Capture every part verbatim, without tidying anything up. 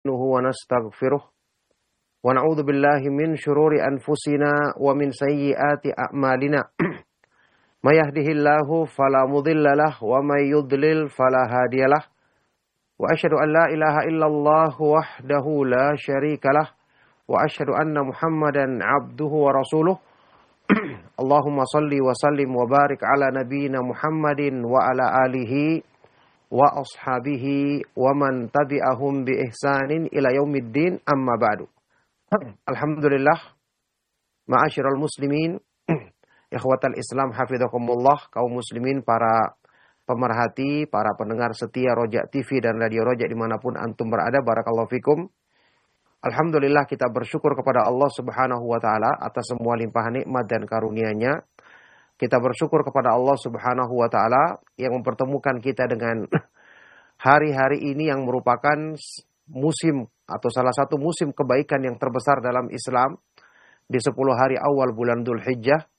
ونستغفره ونعوذ بالله من شرور أنفسنا ومن سيئات أعمالنا ما يهده الله فلا مضل له ومن يضلل فلا هادي له وأشهد أن لا إله إلا الله وحده لا شريك له وأشهد أن محمدا عبده ورسوله اللهم صل وسلم وبارك على نبينا محمد وعلى آله وأصحابه ومن تبعهم بإحسان إلى يوم الدين أما بعد. Alhamdulillah, ma'asyiral muslimin, ikhwatal Islam hafidhakumullah, kaum muslimin, para pemerhati, para pendengar setia Roja T V dan Radio Roja dimanapun antum berada, barakallahu fikum. Alhamdulillah, kita bersyukur kepada Allah Subhanahu wa taala atas semua limpahan nikmat dan karunia-Nya. Kita bersyukur kepada Allah Subhanahu wa taala yang mempertemukan kita dengan hari-hari ini yang merupakan musim atau salah satu musim kebaikan yang terbesar dalam Islam di sepuluh hari awal bulan Dzulhijjah.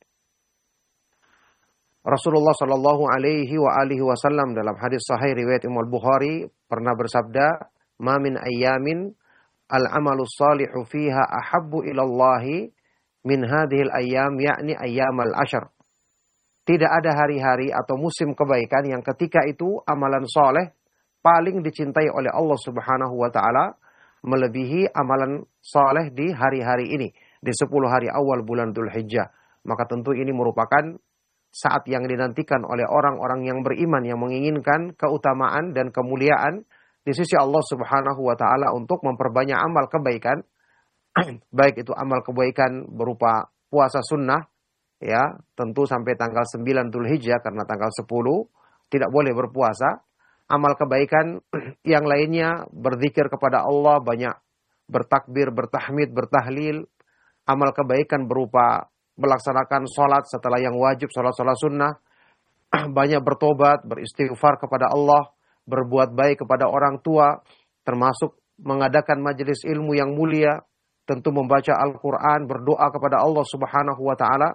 Rasulullah sallallahu alaihi wa alihi wasallam dalam hadis sahih riwayat Imam Bukhari pernah bersabda, "Ma min ayyamin al-amalu salihu fiha ahabbu ila Allah min hadhil ayyam, yakni ayyamal ashr." Tidak ada hari-hari atau musim kebaikan yang ketika itu amalan soleh paling dicintai oleh Allah Subhanahu wa taala melebihi amalan soleh di hari-hari ini, di sepuluh hari awal bulan Dzulhijjah. Maka tentu ini merupakan saat yang dinantikan oleh orang-orang yang beriman yang menginginkan keutamaan dan kemuliaan di sisi Allah Subhanahu wa taala untuk memperbanyak amal kebaikan, baik itu amal kebaikan berupa puasa sunnah, ya, tentu sampai tanggal sembilan Dzulhijjah, karena tanggal sepuluh tidak boleh berpuasa. Amal kebaikan yang lainnya, berzikir kepada Allah, banyak bertakbir, bertahmid, bertahlil. Amal kebaikan berupa melaksanakan sholat setelah yang wajib, sholat-sholat sunnah. Banyak bertobat, beristighfar kepada Allah, berbuat baik kepada orang tua, termasuk mengadakan majelis ilmu yang mulia, tentu membaca Al-Quran, berdoa kepada Allah Subhanahu wa taala.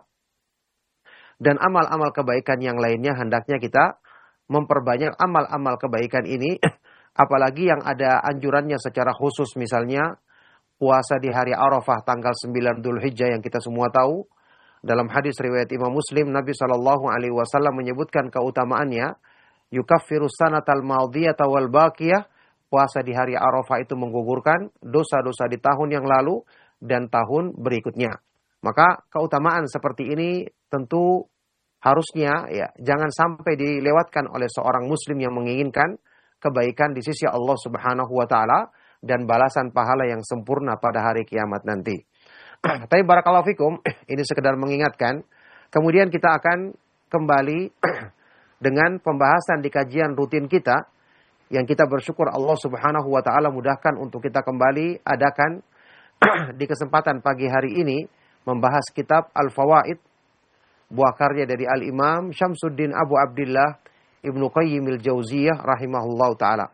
Dan amal-amal kebaikan yang lainnya hendaknya kita memperbanyak amal-amal kebaikan ini, apalagi yang ada anjurannya secara khusus, misalnya puasa di hari Arafah tanggal sembilan Dzulhijjah yang kita semua tahu. Dalam hadis riwayat Imam Muslim, Nabi shallallahu alaihi wasallam menyebutkan keutamaannya, yukaffiru sanatal madiyata wal baqiyah, puasa di hari Arafah itu menggugurkan dosa-dosa di tahun yang lalu dan tahun berikutnya. Maka keutamaan seperti ini tentu harusnya ya jangan sampai dilewatkan oleh seorang muslim yang menginginkan kebaikan di sisi Allah Subhanahu wa taala dan balasan pahala yang sempurna pada hari kiamat nanti. Tapi barakallahu fikum, ini sekedar mengingatkan. Kemudian kita akan kembali dengan pembahasan di kajian rutin kita yang kita bersyukur Allah Subhanahu wa taala mudahkan untuk kita kembali adakan di kesempatan pagi hari ini, membahas kitab Al-Fawaid, buah karya dari Al-Imam Syamsuddin Abu Abdillah Ibnu Qayyim al-Jauziyah rahimahullah ta'ala.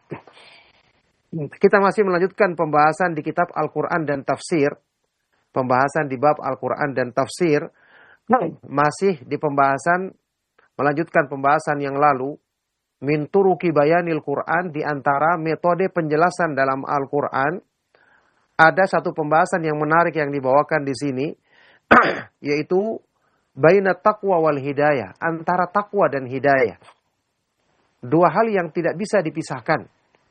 Kita masih melanjutkan pembahasan di kitab Al-Quran dan Tafsir. Pembahasan di bab Al-Quran dan Tafsir. Masih di pembahasan, melanjutkan pembahasan yang lalu. Min turuki bayanil Quran, di antara metode penjelasan dalam Al-Quran. Ada satu pembahasan yang menarik yang dibawakan di sini. Yaitu baina taqwa wal hidayah, antara takwa dan hidayah. Dua hal yang tidak bisa dipisahkan.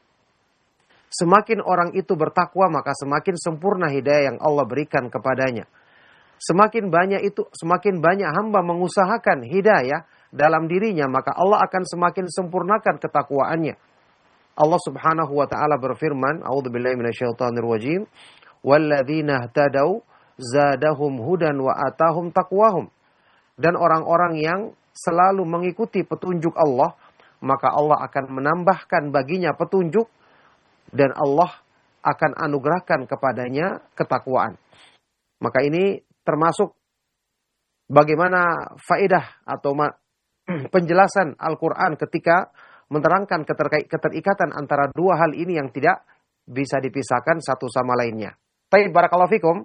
Semakin orang itu bertakwa, maka semakin sempurna hidayah yang Allah berikan kepadanya. Semakin banyak itu, semakin banyak hamba mengusahakan hidayah dalam dirinya, maka Allah akan semakin sempurnakan ketakwaannya. Allah Subhanahu wa taala berfirman, a'udzubillahi minasyaitonir rajim, walladzina ihtadaw zadahum hudan wa atahum taqwahum. Dan orang-orang yang selalu mengikuti petunjuk Allah, maka Allah akan menambahkan baginya petunjuk dan Allah akan anugerahkan kepadanya ketakwaan. Maka ini termasuk bagaimana faedah atau penjelasan Al-Quran ketika menerangkan keterikatan antara dua hal ini yang tidak bisa dipisahkan satu sama lainnya. Baik, barakallahu fikum.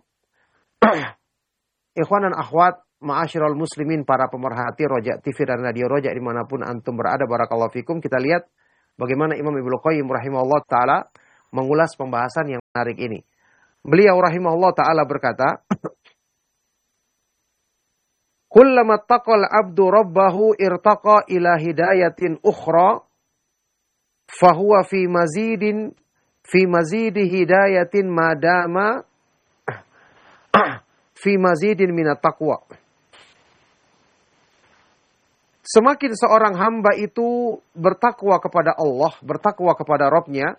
Ikhwan dan akhwat, ma'asyiral muslimin, para pemerhati Roja T V dan Radio Roja dimanapun antum berada, barakallahu fikum. Kita lihat bagaimana Imam Ibnu Qayyim rahimahullah ta'ala mengulas pembahasan yang menarik ini. Beliau rahimahullah ta'ala berkata, kullama taqal abdu rabbahu irtaqa ila hidayatin ukhra, fahuwa fi mazidin, fi mazidi hidayatin madama, fi mazidin minat taqwa. Semakin seorang hamba itu bertakwa kepada Allah, bertakwa kepada Rabb-Nya,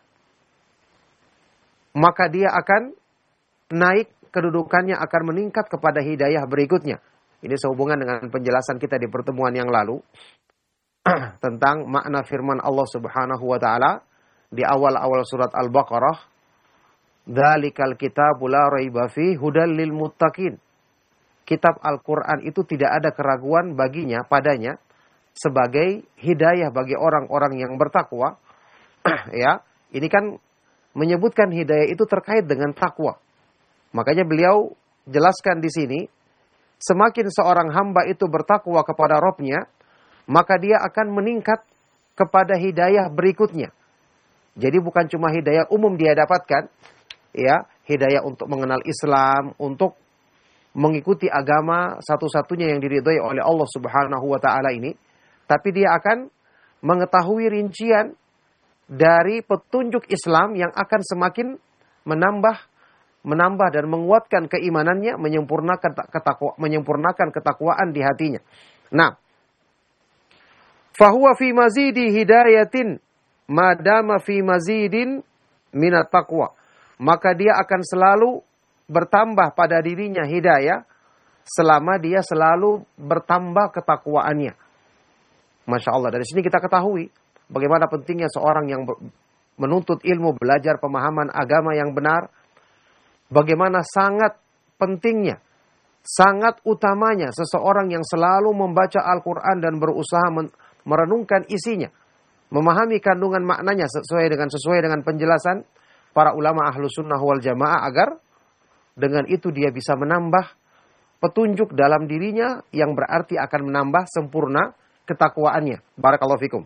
maka dia akan naik, kedudukannya akan meningkat kepada hidayah berikutnya. Ini sehubungan dengan penjelasan kita di pertemuan yang lalu tentang makna firman Allah Subhanahu wa taala di awal-awal surat Al-Baqarah, "Dzalikal kitabu la raiba fihi hudal lil muttaqin." Kitab Al-Qur'an itu tidak ada keraguan baginya, padanya, sebagai hidayah bagi orang-orang yang bertakwa. Ya, ini kan menyebutkan hidayah itu terkait dengan takwa. Makanya beliau jelaskan di sini, semakin seorang hamba itu bertakwa kepada Rabb-Nya, maka dia akan meningkat kepada hidayah berikutnya. Jadi bukan cuma hidayah umum dia dapatkan, ya, hidayah untuk mengenal Islam, untuk mengikuti agama satu-satunya yang diridhai oleh Allah Subhanahu wa taala ini, tapi dia akan mengetahui rincian dari petunjuk Islam yang akan semakin menambah menambah dan menguatkan keimanannya, menyempurnakan ketakwa, menyempurnakan ketakwaan di hatinya. Nah, fahuwa fi mazidi hidayatin madama fi mazidin minat taqwa. Maka dia akan selalu bertambah pada dirinya hidayah selama dia selalu bertambah ketakwaannya. Masya Allah, dari sini kita ketahui bagaimana pentingnya seorang yang menuntut ilmu, belajar pemahaman agama yang benar. Bagaimana sangat pentingnya, sangat utamanya seseorang yang selalu membaca Al-Quran dan berusaha merenungkan isinya, memahami kandungan maknanya sesuai dengan sesuai dengan penjelasan para ulama ahlu sunnah wal jamaah, agar dengan itu dia bisa menambah petunjuk dalam dirinya yang berarti akan menambah sempurna ketakwaannya. Barakallahu fikum.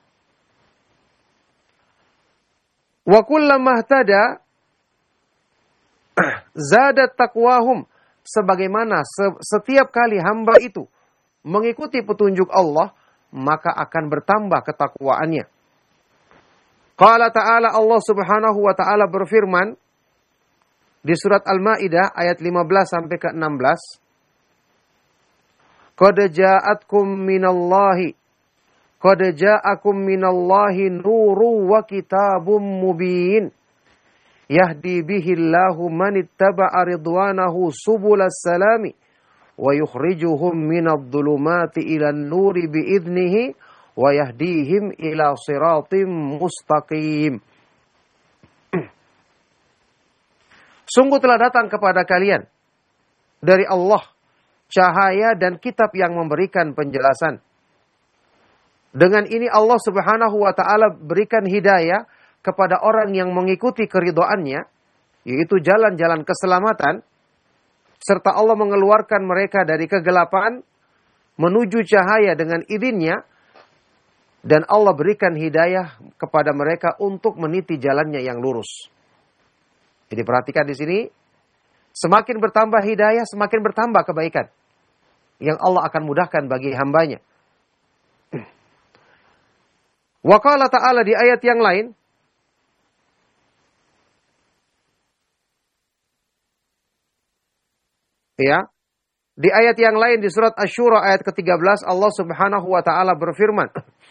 Wa kullama ihtada zadat taqwahum, sebagaimana setiap kali hamba itu mengikuti petunjuk Allah, maka akan bertambah ketakwaannya. Qala ta'ala, Allah Subhanahu wa ta'ala berfirman di surat Al-Maidah ayat lima belas sampai ke enam belas. Qad ja'atkum minallahi Qad ja'akum minallahi nuru wa kitabum mubin yahdi bihillahu man ittaba'a ridwanahu subulas salami wa yukhrijuhum minadh dhulumati ilan nuri biidnihi wa yahdihim ila siratim mustaqim. Sungguh telah datang kepada kalian dari Allah cahaya dan kitab yang memberikan penjelasan. Dengan ini Allah Subhanahu wa ta'ala berikan hidayah kepada orang yang mengikuti keridhaannya, yaitu jalan-jalan keselamatan, serta Allah mengeluarkan mereka dari kegelapan menuju cahaya dengan idzinnya, dan Allah berikan hidayah kepada mereka untuk meniti jalannya yang lurus. Jadi perhatikan di sini, semakin bertambah hidayah, semakin bertambah kebaikan yang Allah akan mudahkan bagi hambanya. Wa qala ta'ala di ayat yang lain, ya, di ayat yang lain di surat Asy-Syura ayat ke tiga belas, Allah Subhanahu wa ta'ala berfirman,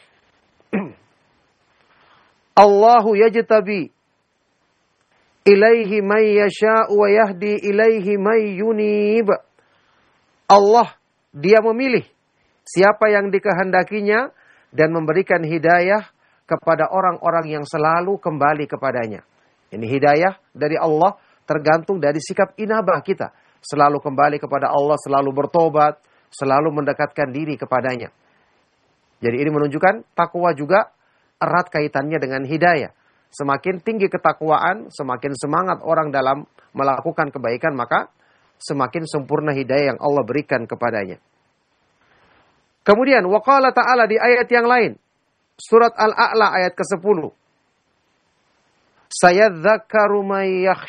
Allahu yajtabi ilaihi may yasha'u wa yahdi ilaihi may yunib. Allah, dia memilih siapa yang dikehendakinya dan memberikan hidayah kepada orang-orang yang selalu kembali kepadanya. Ini hidayah dari Allah tergantung dari sikap inabah kita. Selalu kembali kepada Allah, selalu bertobat, selalu mendekatkan diri kepadanya. Jadi ini menunjukkan takwa juga erat kaitannya dengan hidayah. Semakin tinggi ketakwaan, semakin semangat orang dalam melakukan kebaikan, maka semakin sempurna hidayah yang Allah berikan kepadanya. Kemudian, waqala ta'ala di ayat yang lain, surat Al-A'la ayat ke sepuluh. Sayadzakkaru may